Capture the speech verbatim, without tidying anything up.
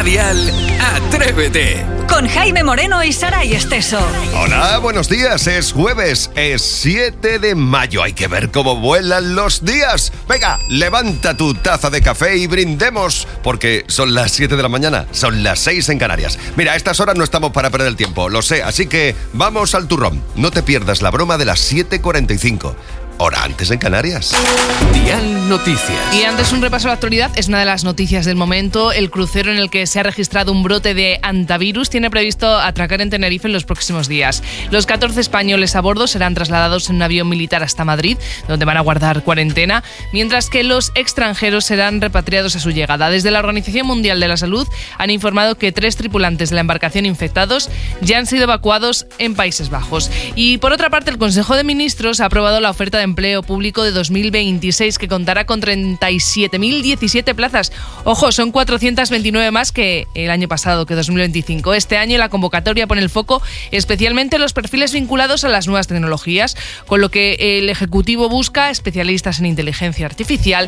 Dial, Atrévete. Con Jaime Moreno y Saray Esteso. Hola, buenos días. Es jueves, es siete de mayo. Hay que ver cómo vuelan los días. Venga, levanta tu taza de café y brindemos, porque son las siete de la mañana, son las seis en Canarias. Mira, a estas horas no estamos para perder el tiempo, lo sé, así que vamos al turrón. No te pierdas la broma de las siete cuarenta y cinco. Hora antes en Canarias. Dial Noticias. Y antes un repaso a la actualidad, es una de las noticias del momento. El crucero en el que se ha registrado un brote de hantavirus tiene previsto atracar en Tenerife en los próximos días. Los catorce españoles a bordo serán trasladados en un avión militar hasta Madrid, donde van a guardar cuarentena, mientras que los extranjeros serán repatriados a su llegada. Desde la Organización Mundial de la Salud han informado que tres tripulantes de la embarcación infectados ya han sido evacuados en Países Bajos. Y por otra parte, el Consejo de Ministros ha aprobado la oferta de empleo público de dos mil veintiséis, que contará con treinta y siete mil diecisiete plazas. Ojo, son cuatrocientas veintinueve más que el año pasado, que dos mil veinticinco. Este año la convocatoria pone el foco especialmente en los perfiles vinculados a las nuevas tecnologías, con lo que el Ejecutivo busca especialistas en inteligencia artificial